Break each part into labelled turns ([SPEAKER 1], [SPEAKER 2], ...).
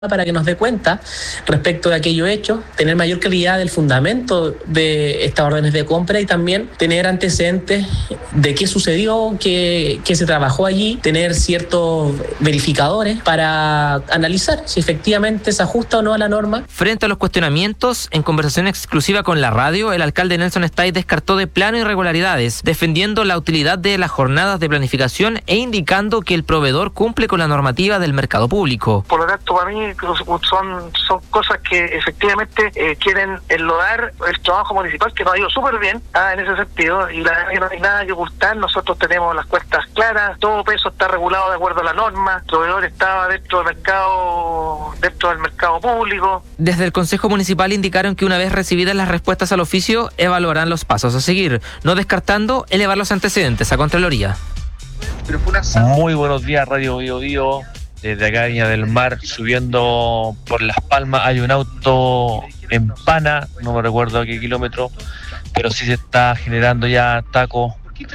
[SPEAKER 1] para que nos dé cuenta respecto de aquello hecho, tener mayor claridad del fundamento de estas órdenes de compra y también tener antecedentes de qué sucedió, qué se trabajó allí, tener ciertos verificadores para analizar si efectivamente se ajusta o no a la norma.
[SPEAKER 2] Frente a los cuestionamientos, en conversación exclusiva con la radio, el alcalde Nelson Stay descartó de plano irregularidades, defendiendo la utilidad de las jornadas de planificación e indicando que el proveedor cumple con la normativa del mercado público.
[SPEAKER 3] Por lo tanto, para mí son cosas que efectivamente quieren enlodar el trabajo municipal, que nos ha ido súper bien en ese sentido, y la verdad que no hay nada que ocultar. Nosotros tenemos las cuentas claras, todo peso está regulado de acuerdo a la norma, el proveedor estaba dentro del mercado público.
[SPEAKER 2] Desde el Consejo Municipal indicaron que una vez recibidas las respuestas al oficio, evaluarán los pasos a seguir, no descartando elevar los antecedentes a Contraloría.
[SPEAKER 4] Muy buenos días, Radio Bio Bio. Desde acá, Viña del Mar, subiendo por Las Palmas, hay un auto en Pana, no me recuerdo a qué kilómetro, pero sí se está generando ya taco.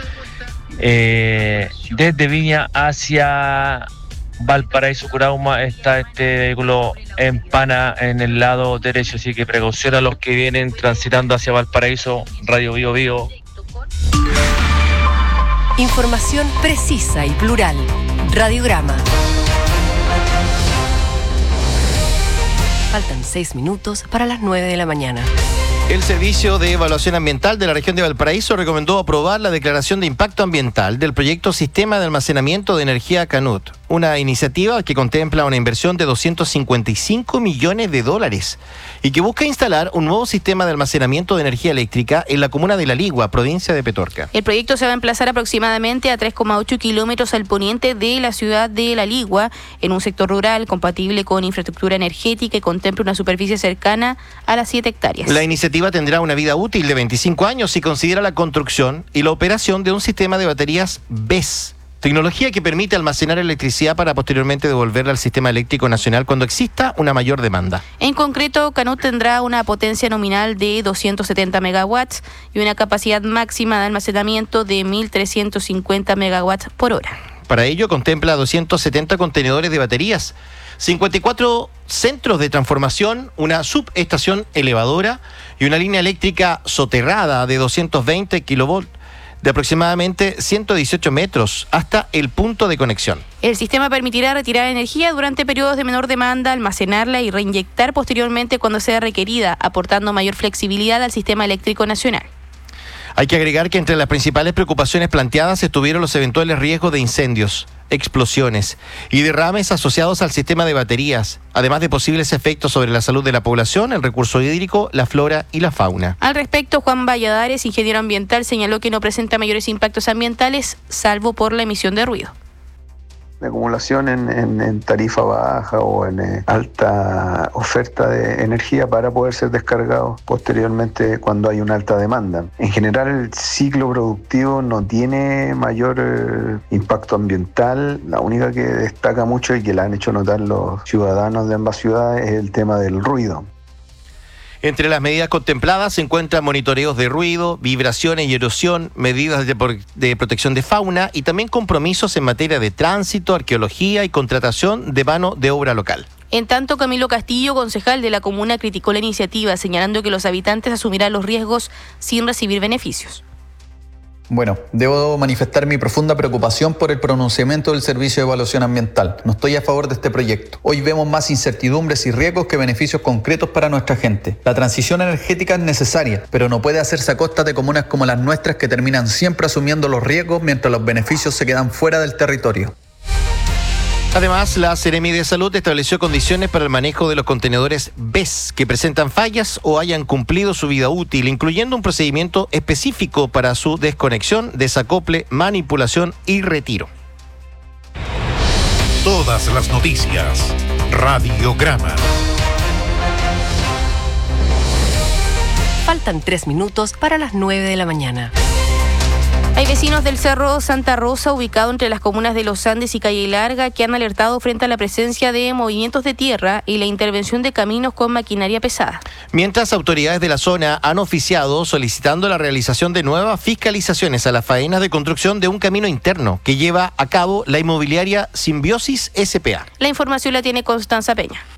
[SPEAKER 4] Desde Viña hacia Valparaíso, Curauma, está este vehículo en Pana en el lado derecho, así que precaución a los que vienen transitando hacia Valparaíso. Radio Bio Bio.
[SPEAKER 5] Información precisa y plural. Radiograma. Faltan 6 minutos para las 9 de la mañana.
[SPEAKER 6] El Servicio de Evaluación Ambiental de la región de Valparaíso recomendó aprobar la declaración de impacto ambiental del proyecto Sistema de Almacenamiento de Energía Canut, una iniciativa que contempla una inversión de $255 millones y que busca instalar un nuevo sistema de almacenamiento de energía eléctrica en la comuna de La Ligua, provincia de Petorca.
[SPEAKER 7] El proyecto se va a emplazar aproximadamente a 3,8 kilómetros al poniente de la ciudad de La Ligua, en un sector rural compatible con infraestructura energética y contempla una superficie cercana a las 7 hectáreas.
[SPEAKER 6] La iniciativa tendrá una vida útil de 25 años y considera la construcción y la operación de un sistema de baterías BESS, tecnología que permite almacenar electricidad para posteriormente devolverla al sistema eléctrico nacional cuando exista una mayor demanda.
[SPEAKER 7] En concreto, Canut tendrá una potencia nominal de 270 megawatts y una capacidad máxima de almacenamiento de 1.350 megawatts por hora.
[SPEAKER 6] Para ello contempla 270 contenedores de baterías, 54 centros de transformación, una subestación elevadora y una línea eléctrica soterrada de 220 kilovolts de aproximadamente 118 metros hasta el punto de conexión.
[SPEAKER 7] El sistema permitirá retirar energía durante periodos de menor demanda, almacenarla y reinyectar posteriormente cuando sea requerida, aportando mayor flexibilidad al sistema eléctrico nacional.
[SPEAKER 6] Hay que agregar que entre las principales preocupaciones planteadas estuvieron los eventuales riesgos de incendios, explosiones y derrames asociados al sistema de baterías, además de posibles efectos sobre la salud de la población, el recurso hídrico, la flora y la fauna.
[SPEAKER 7] Al respecto, Juan Valladares, ingeniero ambiental, señaló que no presenta mayores impactos ambientales, salvo por la emisión de ruido.
[SPEAKER 8] De acumulación en tarifa baja o en alta oferta de energía para poder ser descargado posteriormente cuando hay una alta demanda. En general, el ciclo productivo no tiene mayor impacto ambiental. La única que destaca mucho y que la han hecho notar los ciudadanos de ambas ciudades es el tema del ruido.
[SPEAKER 6] Entre las medidas contempladas se encuentran monitoreos de ruido, vibraciones y erosión, medidas de protección de fauna y también compromisos en materia de tránsito, arqueología y contratación de mano de obra local.
[SPEAKER 7] En tanto, Camilo Castillo, concejal de la comuna, criticó la iniciativa, señalando que los habitantes asumirán los riesgos sin recibir beneficios.
[SPEAKER 9] Bueno, debo manifestar mi profunda preocupación por el pronunciamiento del Servicio de Evaluación Ambiental. No estoy a favor de este proyecto. Hoy vemos más incertidumbres y riesgos que beneficios concretos para nuestra gente. La transición energética es necesaria, pero no puede hacerse a costa de comunas como las nuestras que terminan siempre asumiendo los riesgos mientras los beneficios se quedan fuera del territorio.
[SPEAKER 6] Además, la Seremi de Salud estableció condiciones para el manejo de los contenedores BESS que presentan fallas o hayan cumplido su vida útil, incluyendo un procedimiento específico para su desconexión, desacople, manipulación y retiro.
[SPEAKER 10] Todas las noticias. Radiograma.
[SPEAKER 5] Faltan 3 minutos para las 9 de la mañana.
[SPEAKER 7] Hay vecinos del Cerro Santa Rosa, ubicado entre las comunas de Los Andes y Calle Larga, que han alertado frente a la presencia de movimientos de tierra y la intervención de caminos con maquinaria pesada.
[SPEAKER 6] Mientras autoridades de la zona han oficiado solicitando la realización de nuevas fiscalizaciones a las faenas de construcción de un camino interno que lleva a cabo la inmobiliaria Simbiosis S.p.A.
[SPEAKER 7] La información la tiene Constanza Peña.